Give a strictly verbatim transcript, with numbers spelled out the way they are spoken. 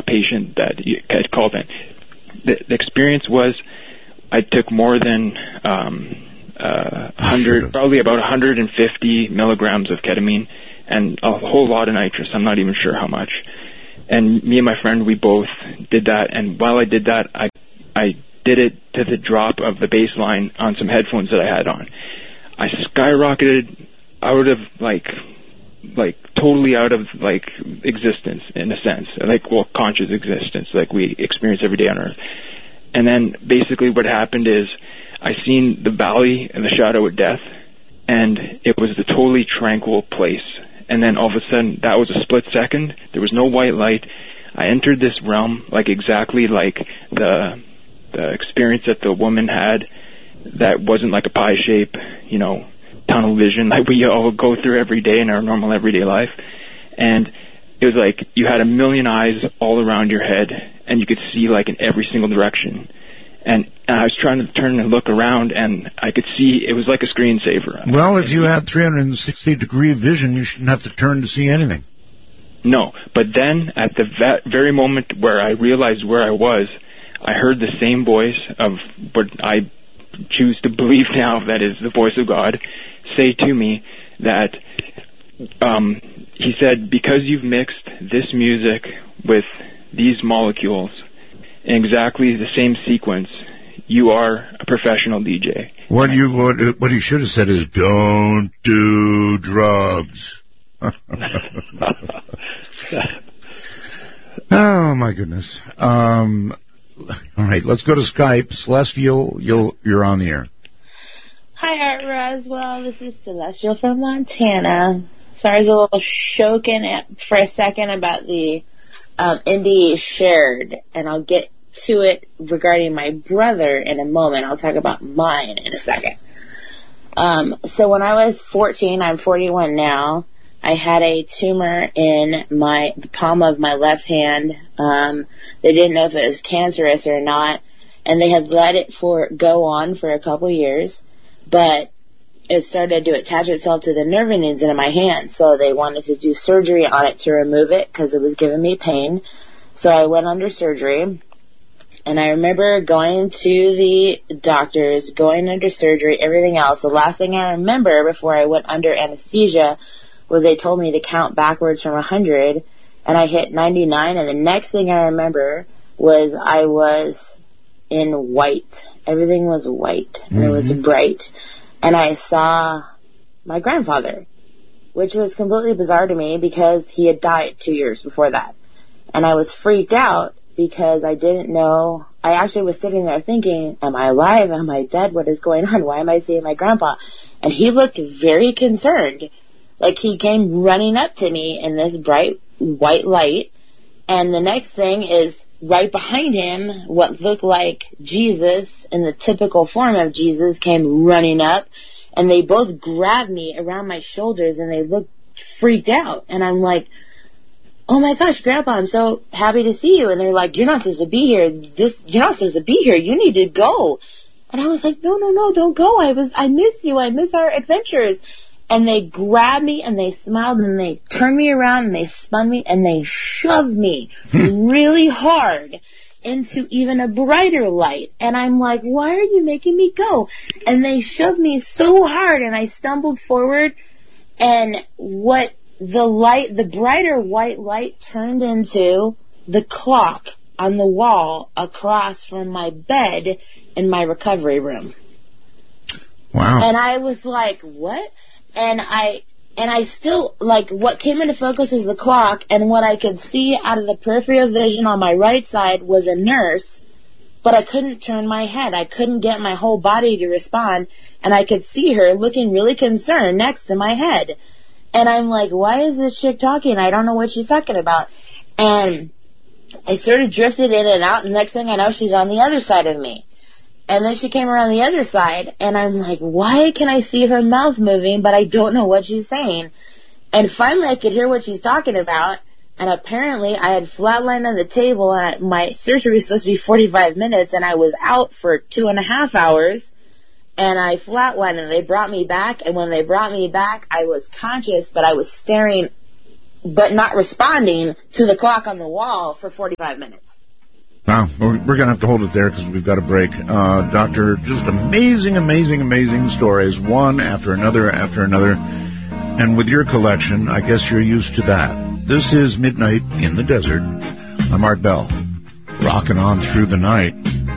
patient that had called in. The, the experience was I took more than um, uh, one hundred, probably about one hundred fifty milligrams of ketamine and a whole lot of nitrous. I'm not even sure how much. And me and my friend, we both did that. And while I did that, I I did it to the drop of the bass line on some headphones that I had on. I skyrocketed out of, like, like totally out of, like, existence, in a sense. Like, well, conscious existence, like we experience every day on Earth. And then basically what happened is I seen the valley and the shadow of death, and it was a totally tranquil place. And then all of a sudden, that was a split second. There was no white light. I entered this realm, like exactly like the the experience that the woman had, that wasn't like a pie shape, you know, tunnel vision like we all go through every day in our normal everyday life. And it was like you had a million eyes all around your head, and you could see like in every single direction. And, and I was trying to turn and look around, and I could see it was like a screensaver. Well, if you had three hundred sixty degree vision, you shouldn't have to turn to see anything. No, but then at the va- very moment where I realized where I was, I heard the same voice of what I choose to believe now that is the voice of God say to me that um, he said, because you've mixed this music with these molecules in exactly the same sequence, you are a professional D J. What you what, what he should have said is, don't do drugs. Oh my goodness. Um, all right, let's go to Skype. Celestial, you'll you're on the air. Hi, Art Roswell. This is Celestial from Montana. Sorry, I was a little shaken at, for a second about the um, Indy shared, and I'll get to it regarding my brother in a moment. I'll talk about mine in a second. Um, so when I was fourteen, I'm forty-one now, I had a tumor in my the palm of my left hand. Um, they didn't know if it was cancerous or not, and they had let it for go on for a couple years, but it started to attach itself to the nerve endings in my hand, so they wanted to do surgery on it to remove it because it was giving me pain. So I went under surgery, and I remember going to the doctors, going under surgery, everything else. The last thing I remember before I went under anesthesia was they told me to count backwards from one hundred, and I hit ninety-nine, and the next thing I remember was I was in white. Everything was white, and mm-hmm. It was bright. And I saw my grandfather, which was completely bizarre to me because he had died two years before that. And I was freaked out because I didn't know. I actually was sitting there thinking, am I alive? Am I dead? What is going on? Why am I seeing my grandpa? And he looked very concerned. Like he came running up to me in this bright white light. And the next thing is right behind him, what looked like Jesus in the typical form of Jesus came running up, and they both grabbed me around my shoulders, and they looked freaked out. And I'm like, oh my gosh, Grandpa, I'm so happy to see you. And they're like, you're not supposed to be here. This, you're not supposed to be here. You need to go. And I was like, no, no, no, don't go. I was, I miss you. I miss our adventures. And they grabbed me, and they smiled, and they turned me around, and they spun me, and they shoved me really hard into even a brighter light. And I'm like, why are you making me go? And they shoved me so hard, and I stumbled forward, and what the light, the brighter white light turned into the clock on the wall across from my bed in my recovery room. Wow. And I was like, what? And I and I still, like, what came into focus was the clock, and what I could see out of the peripheral vision on my right side was a nurse, but I couldn't turn my head. I couldn't get my whole body to respond, and I could see her looking really concerned next to my head. And I'm like, why is this chick talking? I don't know what she's talking about. And I sort of drifted in and out, and next thing I know, she's on the other side of me. And then she came around the other side, and I'm like, why can I see her mouth moving, but I don't know what she's saying? And finally I could hear what she's talking about, and apparently I had flatlined on the table, and I, my surgery was supposed to be forty-five minutes, and I was out for two and a half hours, and I flatlined, and they brought me back, and when they brought me back, I was conscious, but I was staring but not responding to the clock on the wall for forty-five minutes. Wow, we're, we're going to have to hold it there because we've got a break. Uh, doctor, just amazing, amazing, amazing stories, one after another after another. And with your collection, I guess you're used to that. This is Midnight in the Desert. I'm Art Bell, rocking on through the night.